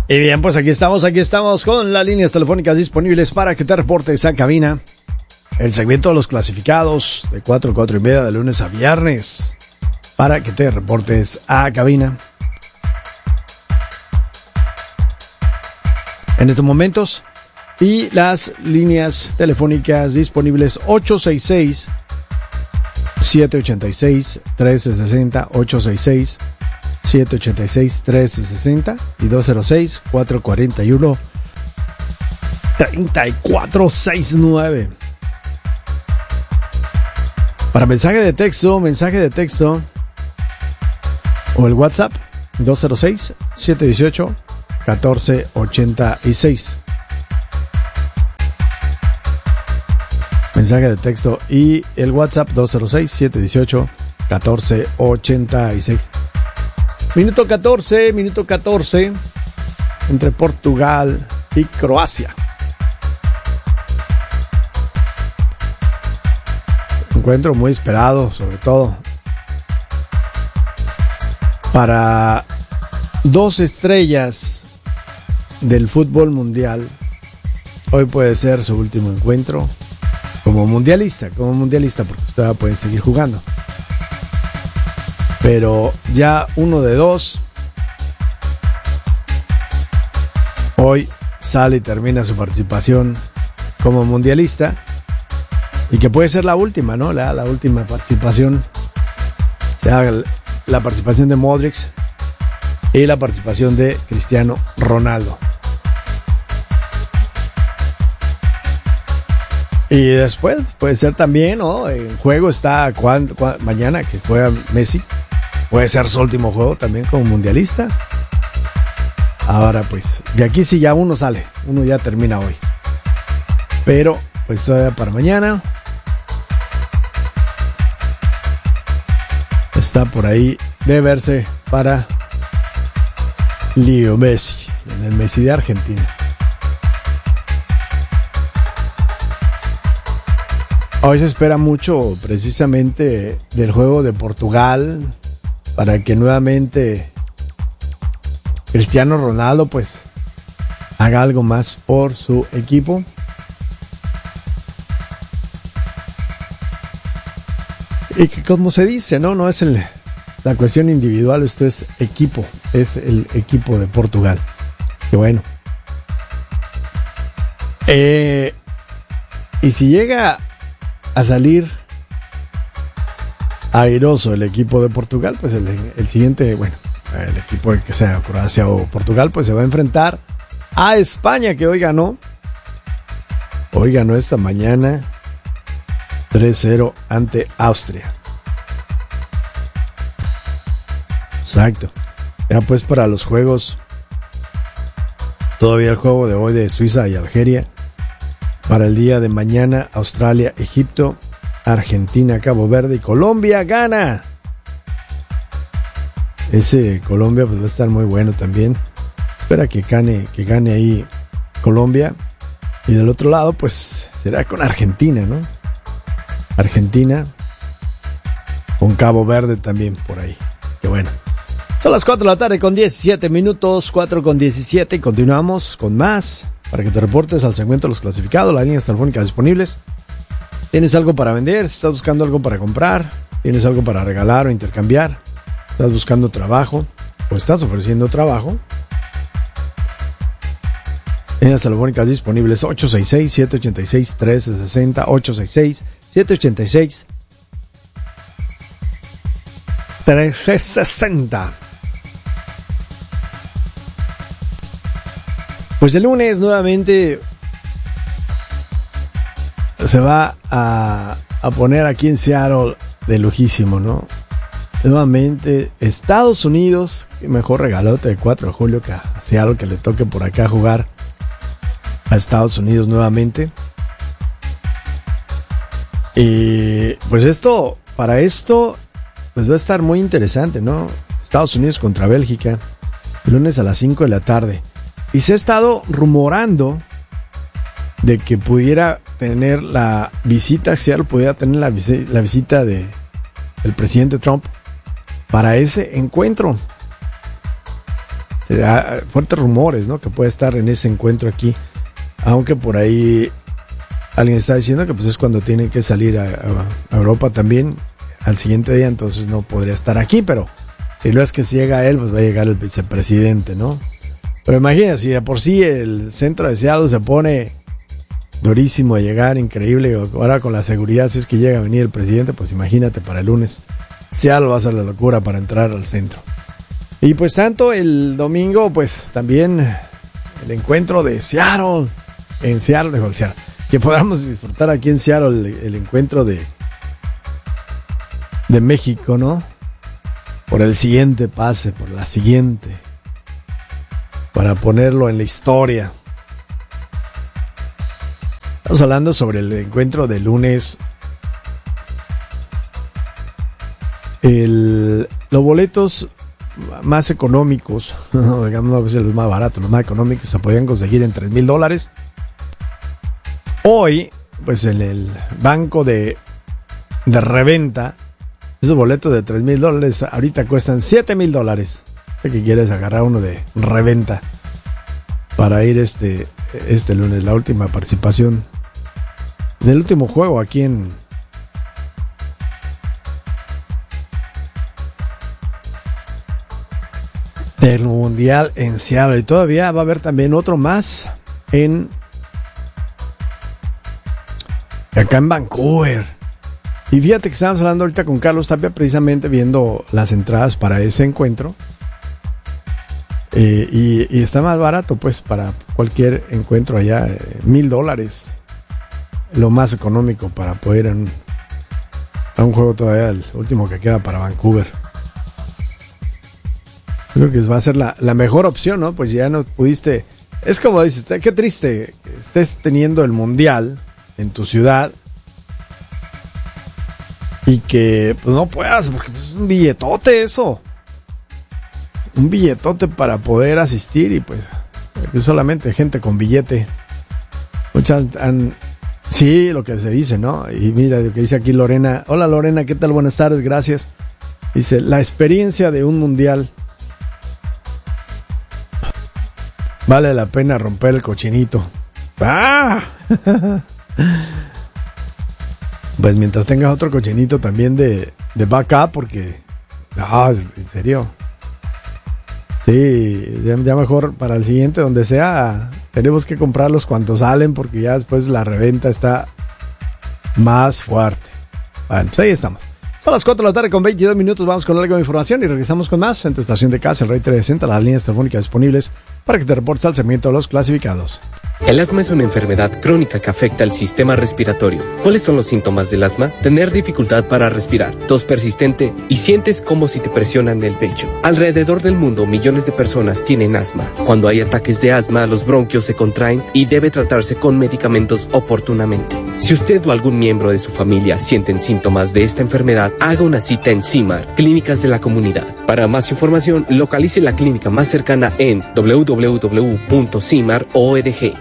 Y bien, pues aquí estamos con las líneas telefónicas disponibles para que te reportes a cabina. El segmento de los clasificados de 4 a 4 y media de lunes a viernes para que te reportes a cabina. En estos momentos, y las líneas telefónicas disponibles 866-786-1360, 866-786-1360 y 206-441-3469. Para mensaje de texto o el WhatsApp 206-718-1486. Mensaje de texto y el WhatsApp 206-718-1486. Minuto 14 entre Portugal y Croacia. Encuentro muy esperado, sobre todo para dos estrellas del fútbol mundial. Hoy puede ser su último encuentro como mundialista, porque todavía pueden seguir jugando. Pero ya uno de dos hoy sale y termina su participación como mundialista, y que puede ser la última, ¿no? La última participación, o sea, la participación de Modric y la participación de Cristiano Ronaldo. Y después puede ser también, ¿no? En juego está mañana que juega Messi. Puede ser su último juego también como mundialista. Ahora pues, de aquí sí ya uno sale. Uno ya termina hoy. Pero pues todavía para mañana está por ahí de verse para Leo Messi, en el Messi de Argentina. Hoy se espera mucho precisamente del juego de Portugal para que nuevamente Cristiano Ronaldo pues haga algo más por su equipo. Y que como se dice, no es la cuestión individual, esto es equipo, es el equipo de Portugal. Que bueno. Y si llega a salir airoso el equipo de Portugal, pues el siguiente, bueno, el equipo que sea Croacia o Portugal, pues se va a enfrentar a España, que hoy ganó esta mañana 3-0 ante Austria. Exacto. Ya pues para los juegos, todavía el juego de hoy de Suiza y Algeria. Para el día de mañana, Australia, Egipto, Argentina, Cabo Verde y Colombia gana. Ese Colombia pues va a estar muy bueno también. Espera que gane ahí Colombia. Y del otro lado pues será con Argentina, ¿no? Argentina con Cabo Verde también por ahí. Qué bueno. Son las 4 de la tarde con 17 minutos, 4 con 17 y continuamos con más. Para que te reportes al segmento de los clasificados, las líneas telefónicas disponibles. ¿Tienes algo para vender? ¿Estás buscando algo para comprar? ¿Tienes algo para regalar o intercambiar? ¿Estás buscando trabajo o estás ofreciendo trabajo? Líneas telefónicas disponibles 866-786-1360, 866-786-1360. Pues el lunes nuevamente se va a poner aquí en Seattle de lujísimo, ¿no? Nuevamente Estados Unidos, que mejor regalote de 4 de julio que a Seattle, que le toque por acá jugar a Estados Unidos nuevamente. Y pues para esto pues va a estar muy interesante, ¿no? Estados Unidos contra Bélgica, el lunes a las 5 de la tarde. Y se ha estado rumorando de que pudiera tener la visita, Seattle pudiera tener la visita del presidente Trump para ese encuentro. fuertes rumores, ¿no? Que puede estar en ese encuentro aquí. Aunque por ahí alguien está diciendo que pues es cuando tienen que salir a Europa también al siguiente día, entonces no podría estar aquí, pero si no es que si llega él, pues va a llegar el vicepresidente, ¿no? Pero imagina, si de por sí el centro de Seattle se pone durísimo a llegar, increíble, ahora con la seguridad, si es que llega a venir el presidente, pues imagínate para el lunes. Seattle va a ser la locura para entrar al centro. Y pues tanto el domingo, pues también el encuentro de Seattle, en Seattle, de Seattle, que podamos disfrutar aquí en Seattle el encuentro de México, ¿no? Por el siguiente pase, por la siguiente, para ponerlo en la historia. Estamos hablando sobre el encuentro de lunes. Los boletos más económicos, no, digamos, a veces los más baratos, los más económicos se podían conseguir en $3,000. Hoy, pues en el banco de reventa, esos boletos de $3,000 ahorita cuestan $7,000. Sé que quieres agarrar uno de reventa para ir este lunes, la última participación del último juego aquí en el Mundial en Seattle. Y todavía va a haber también otro más acá en Vancouver. Y fíjate que estábamos hablando ahorita con Carlos Tapia, precisamente viendo las entradas para ese encuentro. Y está más barato, pues, para cualquier encuentro allá, $1,000. Lo más económico para poder ir a un juego todavía, el último que queda para Vancouver. Creo que va a ser la mejor opción, ¿no? Pues ya no pudiste. Es como dices, qué triste que estés teniendo el Mundial en tu ciudad y que pues no puedas, porque pues, es un billetote eso. Un billetote para poder asistir y pues solamente gente con billete. Muchas sí, lo que se dice, ¿no? Y mira lo que dice aquí Lorena. Hola Lorena, ¿qué tal? Buenas tardes, gracias. Dice, la experiencia de un mundial. Vale la pena romper el cochinito. ¡Ah! Pues mientras tengas otro cochinito también de backup, porque... en serio. Sí, ya mejor para el siguiente, donde sea, tenemos que comprarlos cuando salen, porque ya después la reventa está más fuerte. Bueno, pues ahí estamos. Son las 4 de la tarde con 22 minutos, vamos con algo de información y regresamos con más en tu estación de casa, el Rey 360, las líneas telefónicas disponibles para que te reportes al segmento de los clasificados. El asma es una enfermedad crónica que afecta al sistema respiratorio. ¿Cuáles son los síntomas del asma? Tener dificultad para respirar, tos persistente y sientes como si te presionan el pecho. Alrededor del mundo, millones de personas tienen asma. Cuando hay ataques de asma, los bronquios se contraen y debe tratarse con medicamentos oportunamente. Si usted o algún miembro de su familia sienten síntomas de esta enfermedad, haga una cita en CIMAR, Clínicas de la Comunidad. Para más información, localice la clínica más cercana en www.cimar.org.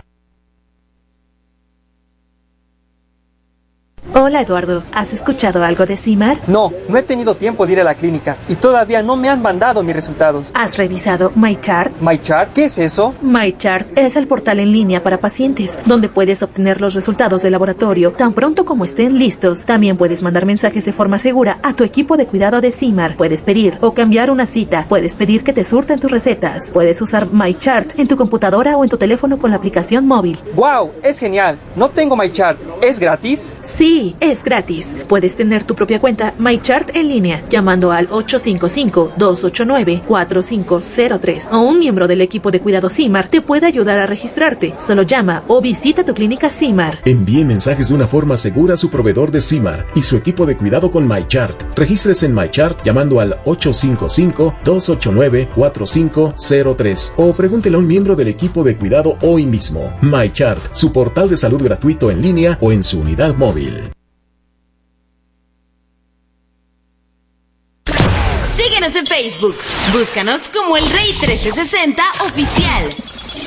Hola Eduardo, ¿has escuchado algo de CIMAR? No he tenido tiempo de ir a la clínica y todavía no me han mandado mis resultados. ¿Has revisado MyChart? ¿MyChart? ¿Qué es eso? MyChart es el portal en línea para pacientes, donde puedes obtener los resultados de laboratorio tan pronto como estén listos. También puedes mandar mensajes de forma segura a tu equipo de cuidado de CIMAR. Puedes pedir o cambiar una cita. Puedes pedir que te surten tus recetas. Puedes usar MyChart en tu computadora o en tu teléfono con la aplicación móvil. ¡Wow! Es genial. No tengo MyChart. ¿Es gratis? Sí, es gratis. Puedes tener tu propia cuenta MyChart en línea llamando al 855-289-4503 o un miembro del equipo de cuidado CIMAR te puede ayudar a registrarte. Solo llama o visita tu clínica CIMAR. Envíe mensajes de una forma segura a su proveedor de CIMAR y su equipo de cuidado con MyChart. Regístrese en MyChart llamando al 855-289-4503 o pregúntele a un miembro del equipo de cuidado hoy mismo. MyChart, su portal de salud gratuito en línea o en su unidad móvil. Síguenos en Facebook. Búscanos como El Rey 1360 Oficial.